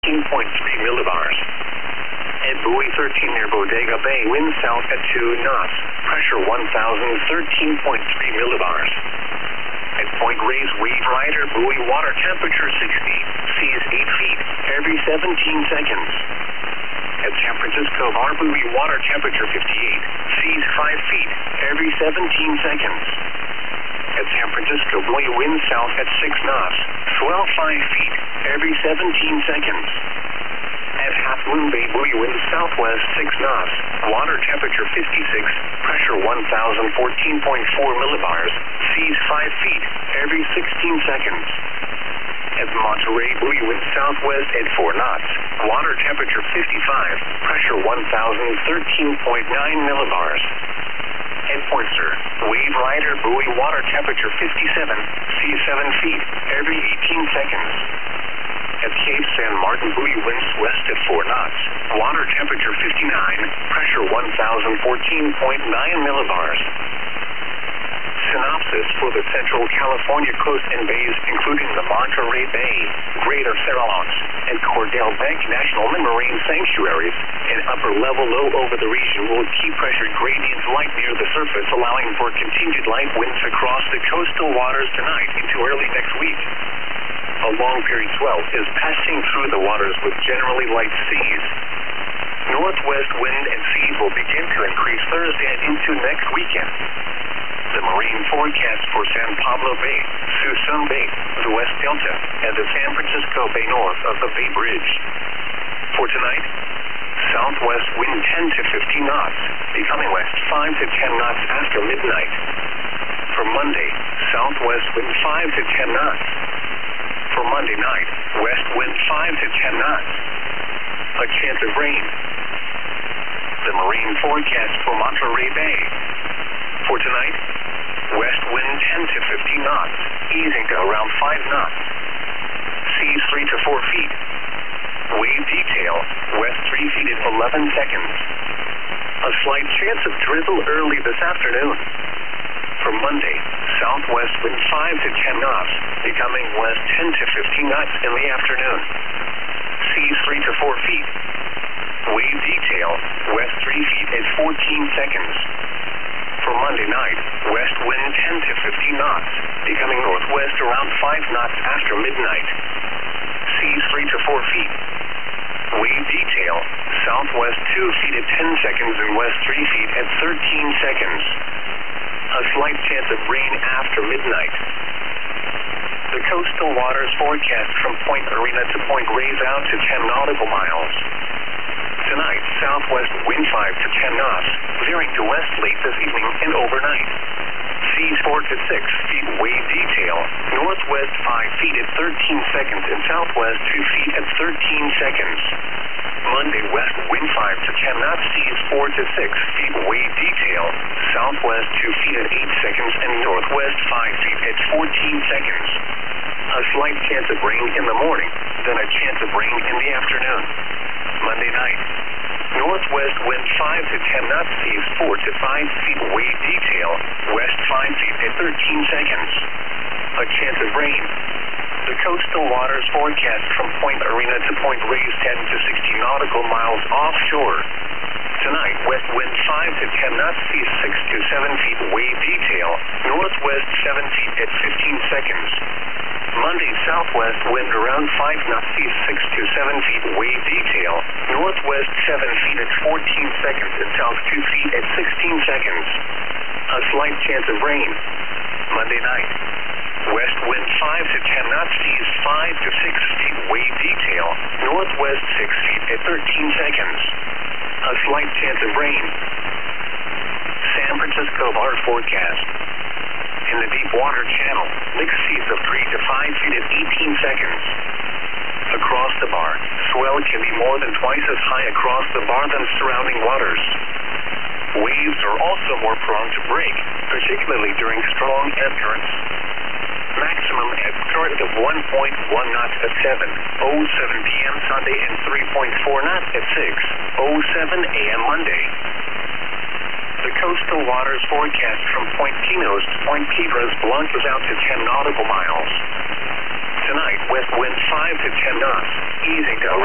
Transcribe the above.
15.3 millibars. At buoy 13 near Bodega Bay, wind south at 2 knots, pressure 1,013.3 millibars. At Point Reyes, wave rider, buoy water temperature 60, seas 8 feet every 17 seconds. At San Francisco Bar, buoy water temperature 58, seas 5 feet every 17 seconds. At San Francisco, buoy wind south at 6 knots, swell 5 feet every 17 seconds. At Half Moon Bay, buoy wind southwest 6 knots, water temperature 56, pressure 1,014.4 millibars, seas 5 feet every 16 seconds. At Monterey, buoy wind southwest at 4 knots, water temperature 55, pressure 1,013.9 millibars. At Pointer, wave rider, buoy water temperature 57, seas 7 feet every 18 seconds. At Cape San Martin, buoy winds west at 4 knots, water temperature 59, pressure 1,014.9 millibars. Synopsis for the Central California coast and bays, including the Monterey Bay, Greater Farallones, and Cordell Bank National Marine Sanctuaries. An upper-level low over the region will keep pressure gradients light near the surface, allowing for continued light winds across the coastal waters tonight into early next week. A long-period swell is passing through the waters with generally light seas. Northwest wind and seas will begin to increase Thursday and into next weekend. The marine forecast for San Pablo Bay, Suisun Bay, the West Delta, and the San Francisco Bay north of the Bay Bridge. For tonight, southwest wind 10 to 15 knots, becoming west 5 to 10 knots after midnight. For Monday, southwest wind 5 to 10 knots. For Monday night, west wind 5 to 10 knots. A chance of rain. The marine forecast for Monterey Bay. For tonight, west wind 10 to 15 knots, easing to around 5 knots. Seas 3 to 4 feet. Wave detail, west 3 feet at 11 seconds. A slight chance of drizzle early this afternoon. For Monday, southwest wind 5 to 10 knots, becoming west 10 to 15 knots in the afternoon. Seas 3 to 4 feet. Wave detail, west 3 feet at 14 seconds. For Monday night, west wind 10 to 15 knots, becoming northwest around 5 knots after midnight. Seas 3 to 4 feet. Wave detail, southwest 2 feet at 10 seconds and west 3 feet at 13 seconds. A slight chance of rain after midnight. The coastal waters forecast from Point Arena to Point Reyes out to 10 nautical miles. Tonight, southwest wind 5 to 10 knots, veering to west late this evening and overnight. Seas 4 to 6 feet, wave detail, northwest 5 feet at 13 seconds and southwest 2 feet at 13 seconds. Monday, west wind 5 to 10 knots, seas 4 to 6 feet, wave detail, southwest 2 feet at 8 seconds and northwest 5 feet at 14 seconds. A slight chance of rain in the morning, then a chance of rain in the afternoon. Monday night, northwest wind 5 to 10 knots, seas 4 to 5 feet, wave detail, west 5 feet at 13 seconds. A chance of rain. The coastal waters forecast from Point Arena to Point Reyes 10 to 60 nautical miles offshore. Tonight, west wind 5 to 10 knots, seas 6 to 7 feet, wave detail, northwest 7 feet at 15 seconds. Monday, southwest wind around 5 knots, seas 6 to 7 feet, wave detail, northwest 7 feet at 14 seconds and south 2 feet at 16 seconds. A slight chance of rain. Monday night, west wind 5 to 10 knots, seas 5 to 6 feet, wave detail, northwest 6 feet at 13 seconds. A slight chance of rain. San Francisco Bar forecast. In the deep water channel, mixed seas of 3 to 5 feet at 18 seconds. Across the bar, swell can be more than twice as high across the bar than surrounding waters. Waves are also more prone to break, particularly during strong ebb currents. Maximum ebb current of 1.1 knots at 7:07 p.m. Sunday and 3.4 knots at 6:07 a.m. Monday. The coastal waters forecast from Point Pinos to Point Piedras Blancas out to 10 nautical miles. Tonight, west wind 5 to 10 knots, easing to